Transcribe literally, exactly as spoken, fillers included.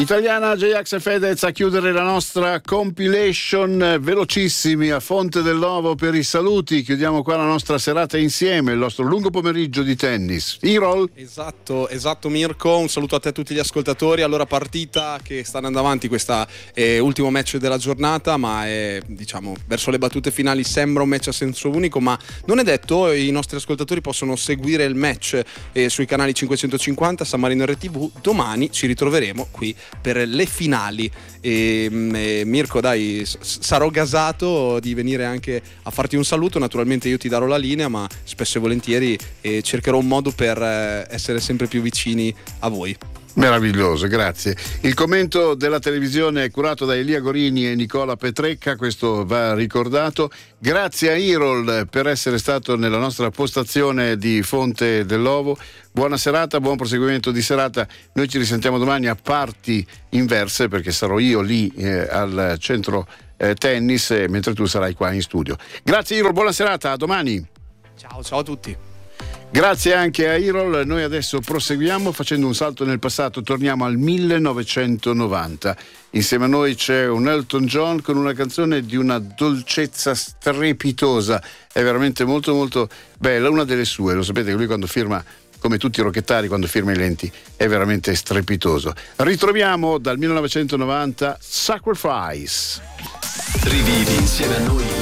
Italiana, Ajax e Fedez a chiudere la nostra compilation, velocissimi a Fonte del Novo per i saluti. Chiudiamo qua la nostra serata insieme, il nostro lungo pomeriggio di tennis. Irol? Esatto, esatto Mirko, un saluto a te e a tutti gli ascoltatori. Allora, partita che sta andando avanti, questa è ultimo match della giornata, ma è, diciamo, verso le battute finali sembra un match a senso unico, ma non è detto. I nostri ascoltatori possono seguire il match eh, sui canali cinquecentocinquanta, San Marino R T V. Domani ci ritroveremo qui per le finali e, e Mirko, dai, s- sarò gasato di venire anche a farti un saluto. Naturalmente io ti darò la linea, ma spesso e volentieri eh, cercherò un modo per eh, essere sempre più vicini a voi. Meraviglioso, grazie. Il commento della televisione è curato da Elia Gorini e Nicola Petrecca, questo va ricordato. Grazie a Irol per essere stato nella nostra postazione di Fonte dell'Ovo. Buona serata, buon proseguimento di serata. Noi ci risentiamo domani a parti inverse, perché sarò io lì eh, al centro eh, tennis, eh, mentre tu sarai qua in studio. Grazie Irol, buona serata, a domani. Ciao, ciao a tutti. Grazie anche a Irol. Noi adesso proseguiamo facendo un salto nel passato, torniamo al millenovecentonovanta. Insieme a noi c'è un Elton John con una canzone di una dolcezza strepitosa, è veramente molto molto bella, una delle sue. Lo sapete che lui, quando firma, come tutti i rocchettari, quando firma i lenti, è veramente strepitoso. Ritroviamo dal millenovecentonovanta Sacrifice. Rivivi insieme a noi